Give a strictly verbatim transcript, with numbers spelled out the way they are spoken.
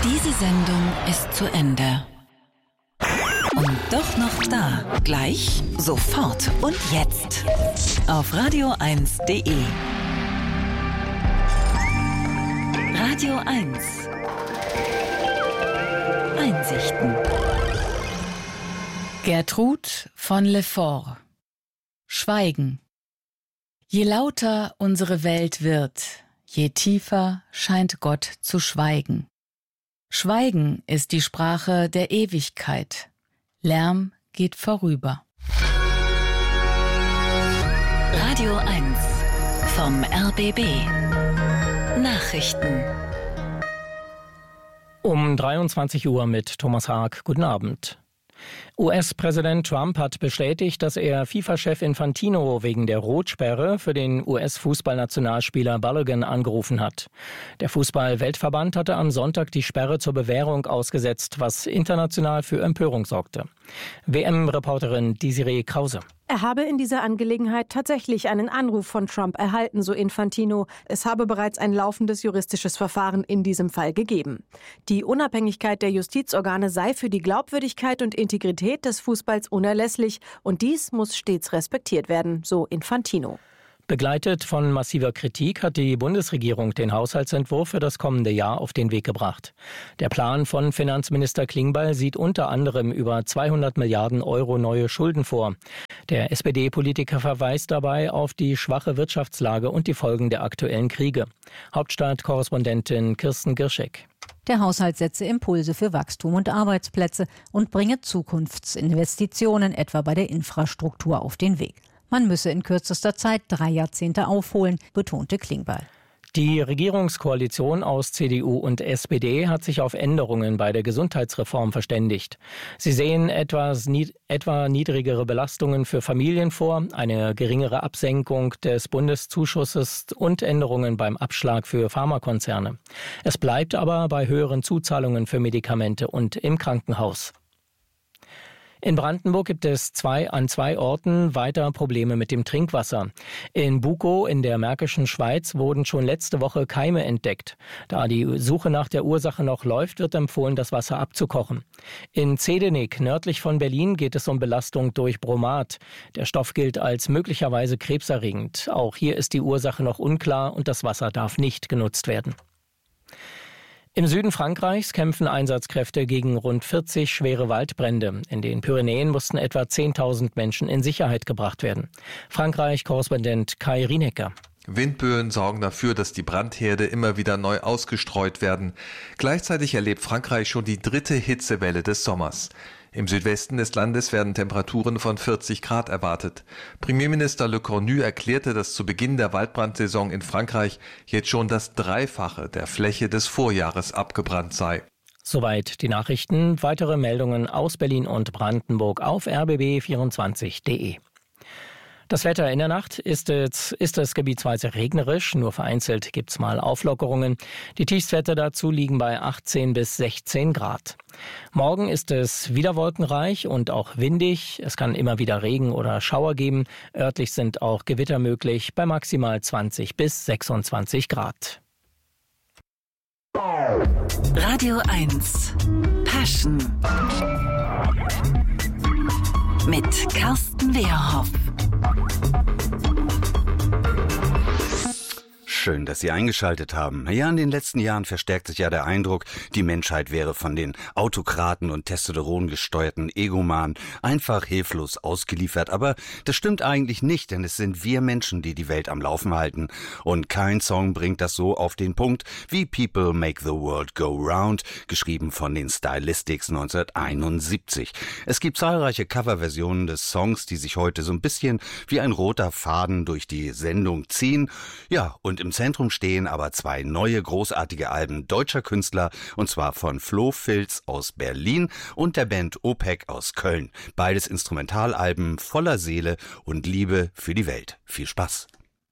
Diese Sendung ist zu Ende. Und doch noch da. Gleich, sofort und jetzt. Auf radio eins punkt de. Radio eins. Einsichten. Gertrud von Lefort. Schweigen. Je lauter unsere Welt wird, je tiefer scheint Gott zu schweigen. Schweigen ist die Sprache der Ewigkeit. Lärm geht vorüber. Radio eins vom R B B. Nachrichten. Um dreiundzwanzig Uhr mit Thomas Haag. Guten Abend. U S-Präsident Trump hat bestätigt, dass er FIFA-Chef Infantino wegen der Rotsperre für den U S-Fußballnationalspieler Balogun angerufen hat. Der Fußball-Weltverband hatte am Sonntag die Sperre zur Bewährung ausgesetzt, was international für Empörung sorgte. W M-Reporterin Desiree Krause. Er habe in dieser Angelegenheit tatsächlich einen Anruf von Trump erhalten, so Infantino. Es habe bereits ein laufendes juristisches Verfahren in diesem Fall gegeben. Die Unabhängigkeit der Justizorgane sei für die Glaubwürdigkeit und Integrität des Fußballs unerlässlich und dies muss stets respektiert werden, so Infantino. Begleitet von massiver Kritik hat die Bundesregierung den Haushaltsentwurf für das kommende Jahr auf den Weg gebracht. Der Plan von Finanzminister Klingbeil sieht unter anderem über zweihundert Milliarden Euro neue Schulden vor. Der S P D-Politiker verweist dabei auf die schwache Wirtschaftslage und die Folgen der aktuellen Kriege. Hauptstadt-Korrespondentin Kirsten Girschek. Der Haushalt setze Impulse für Wachstum und Arbeitsplätze und bringe Zukunftsinvestitionen, etwa bei der Infrastruktur, auf den Weg. Man müsse in kürzester Zeit drei Jahrzehnte aufholen, betonte Klingbeil. Die Regierungskoalition aus C D U und S P D hat sich auf Änderungen bei der Gesundheitsreform verständigt. Sie sehen etwas, etwa niedrigere Belastungen für Familien vor, eine geringere Absenkung des Bundeszuschusses und Änderungen beim Abschlag für Pharmakonzerne. Es bleibt aber bei höheren Zuzahlungen für Medikamente und im Krankenhaus. In Brandenburg gibt es zwei, an zwei Orten weiter Probleme mit dem Trinkwasser. In Bukow in der Märkischen Schweiz wurden schon letzte Woche Keime entdeckt. Da die Suche nach der Ursache noch läuft, wird empfohlen, das Wasser abzukochen. In Zedenik, nördlich von Berlin, geht es um Belastung durch Bromat. Der Stoff gilt als möglicherweise krebserregend. Auch hier ist die Ursache noch unklar und das Wasser darf nicht genutzt werden. Im Süden Frankreichs kämpfen Einsatzkräfte gegen rund vierzig schwere Waldbrände. In den Pyrenäen mussten etwa zehntausend Menschen in Sicherheit gebracht werden. Frankreich-Korrespondent Kai Rienecker. Windböen sorgen dafür, dass die Brandherde immer wieder neu ausgestreut werden. Gleichzeitig erlebt Frankreich schon die dritte Hitzewelle des Sommers. Im Südwesten des Landes werden Temperaturen von vierzig Grad erwartet. Premierminister Le Cornu erklärte, dass zu Beginn der Waldbrandsaison in Frankreich jetzt schon das Dreifache der Fläche des Vorjahres abgebrannt sei. Soweit die Nachrichten. Weitere Meldungen aus Berlin und Brandenburg auf r b b vierundzwanzig punkt de. Das Wetter in der Nacht ist es, ist es gebietsweise regnerisch, nur vereinzelt gibt es mal Auflockerungen. Die Tiefstwerte dazu liegen bei achtzehn bis sechzehn Grad. Morgen ist es wieder wolkenreich und auch windig. Es kann immer wieder Regen oder Schauer geben. Örtlich sind auch Gewitter möglich bei maximal zwanzig bis sechsundzwanzig Grad. Radio eins Passion mit Carsten Wehrhoff. Schön, dass Sie eingeschaltet haben. Ja, in den letzten Jahren verstärkt sich ja der Eindruck, die Menschheit wäre von den Autokraten und Testosteron gesteuerten Egomanen einfach hilflos ausgeliefert. Aber das stimmt eigentlich nicht, denn es sind wir Menschen, die die Welt am Laufen halten. Und kein Song bringt das so auf den Punkt wie People Make the World Go Round, geschrieben von den Stylistics neunzehnhunderteinundsiebzig. Es gibt zahlreiche Coverversionen des Songs, die sich heute so ein bisschen wie ein roter Faden durch die Sendung ziehen. Ja, und im Zentrum stehen aber zwei neue großartige Alben deutscher Künstler, und zwar von Flo Filz aus Berlin und der Band OPEC aus Köln. Beides Instrumentalalben voller Seele und Liebe für die Welt. Viel Spaß!